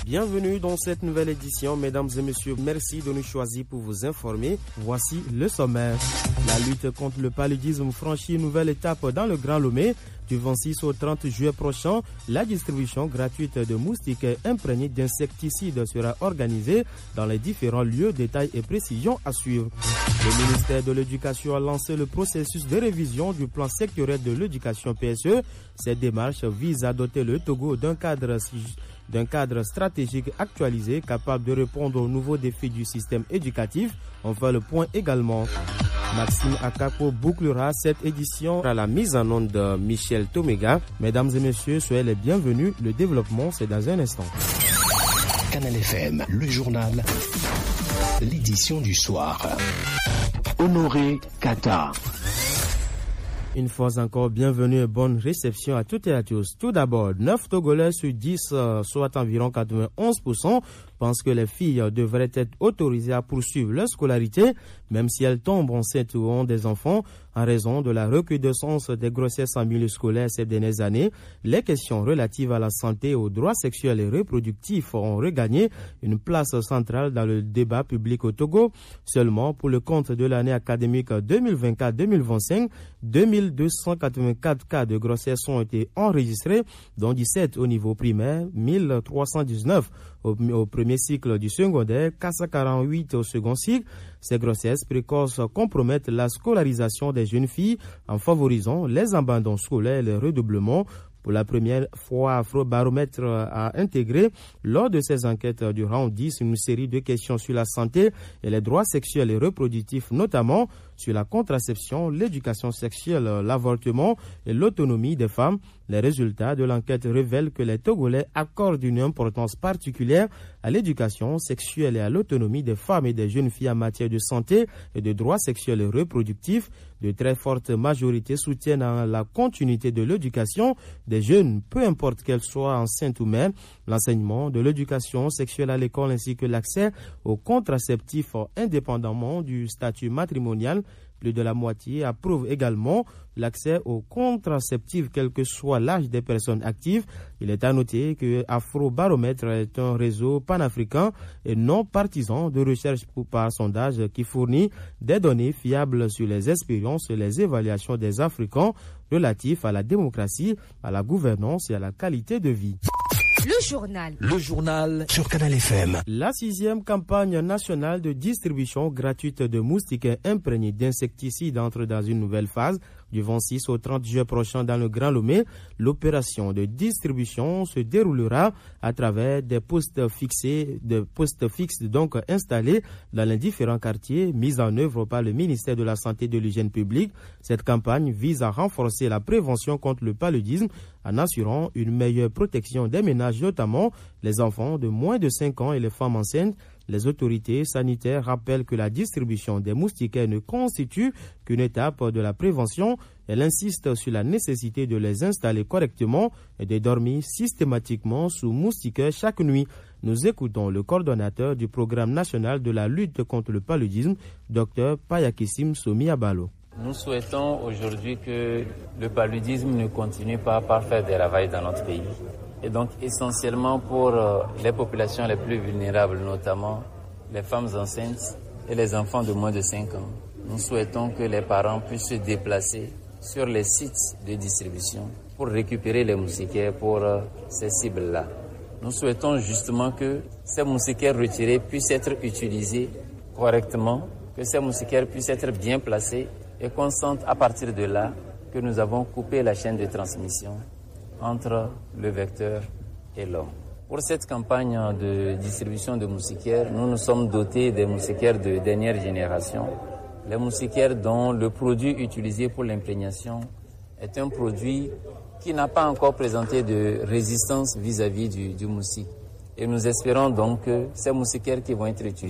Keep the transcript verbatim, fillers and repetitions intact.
Bienvenue dans cette nouvelle édition, mesdames et messieurs. Merci de nous choisir pour vous informer. Voici le sommaire. La lutte contre le paludisme franchit une nouvelle étape dans le Grand Lomé. Du vingt-six au trente juillet prochain, la distribution gratuite de moustiques imprégnés d'insecticides sera organisée dans les différents lieux. Détails et précisions à suivre. Le ministère de l'Éducation a lancé le processus de révision du plan sectoriel de l'éducation P S E. Cette démarche vise à doter le Togo d'un cadre d'un cadre stratégique actualisé capable de répondre aux nouveaux défis du système éducatif. On fait le point également. Maxime Akako bouclera cette édition à la mise en onde de Michel Tomega. Mesdames et messieurs, soyez les bienvenus. Le développement, c'est dans un instant. Canal F M, le journal, l'édition du soir. Honoré Kata. Une fois encore, bienvenue et bonne réception à toutes et à tous. Tout d'abord, neuf Togolais sur dix, euh, soit environ quatre-vingt-onze pour cent, pensent que les filles devraient être autorisées à poursuivre leur scolarité, même si elles tombent enceintes ou ont des enfants, en raison de la recrudescence des grossesses en milieu scolaire ces dernières années. Les questions relatives à la santé et aux droits sexuels et reproductifs ont regagné une place centrale dans le débat public au Togo. Seulement, pour le compte de l'année académique deux mille vingt-quatre deux mille vingt-cinq, deux mille deux cent quatre-vingt-quatre cas de grossesse ont été enregistrés, dont dix-sept au niveau primaire, mille trois cent dix-neuf au, au premier cycle du secondaire, quatre cent quarante-huit au second cycle. Ces grossesses précoces compromettent la scolarisation des jeunes filles en favorisant les abandons scolaires et les redoublements. Pour la première fois, Afrobaromètre a intégré lors de ses enquêtes du round dix une série de questions sur la santé et les droits sexuels et reproductifs, notamment sur la contraception, l'éducation sexuelle, l'avortement et l'autonomie des femmes. Les résultats de l'enquête révèlent que les Togolais accordent une importance particulière à l'éducation sexuelle et à l'autonomie des femmes et des jeunes filles en matière de santé et de droits sexuels et reproductifs. De très fortes majorités soutiennent la continuité de l'éducation des jeunes, peu importe qu'elles soient enceintes ou mères, l'enseignement de l'éducation sexuelle à l'école ainsi que l'accès aux contraceptifs indépendamment du statut matrimonial. Plus de la moitié approuvent également l'accès aux contraceptifs, quel que soit l'âge des personnes actives. Il est à noter que Afrobaromètre est un réseau panafricain et non partisan de recherche par sondage qui fournit des données fiables sur les expériences et les évaluations des Africains relatifs à la démocratie, à la gouvernance et à la qualité de vie. Le journal. Le journal sur Canal F M. La sixième campagne nationale de distribution gratuite de moustiques imprégnés d'insecticides entre dans une nouvelle phase. Du vingt-six au trente juillet prochain dans le Grand Lomé, l'opération de distribution se déroulera à travers des postes fixés, des postes fixes donc installés dans les différents quartiers mis en œuvre par le ministère de la Santé et de l'Hygiène publique. Cette campagne vise à renforcer la prévention contre le paludisme en assurant une meilleure protection des ménages, notamment les enfants de moins de cinq ans et les femmes enceintes. Les autorités sanitaires rappellent que la distribution des moustiquaires ne constitue qu'une étape de la prévention. Elle insiste sur la nécessité de les installer correctement et de dormir systématiquement sous moustiquaires chaque nuit. Nous écoutons le coordonnateur du programme national de la lutte contre le paludisme, Dr Payakissim Somi-Abalo. Nous souhaitons aujourd'hui que le paludisme ne continue pas par faire des ravages dans notre pays. Et donc essentiellement pour euh, les populations les plus vulnérables, notamment les femmes enceintes et les enfants de moins de cinq ans. Nous souhaitons que les parents puissent se déplacer sur les sites de distribution pour récupérer les moustiquaires pour euh, ces cibles-là. Nous souhaitons justement que ces moustiquaires retirés puissent être utilisés correctement, que ces moustiquaires puissent être bien placés et qu'on sente à partir de là que nous avons coupé la chaîne de transmission entre le vecteur et l'homme. Pour cette campagne de distribution de moustiquaires, nous nous sommes dotés des moustiquaires de dernière génération. Les moustiquaires dont le produit utilisé pour l'imprégnation est un produit qui n'a pas encore présenté de résistance vis-à-vis du, du moustique. Et nous espérons donc que ces moustiquaires qui vont être utilisés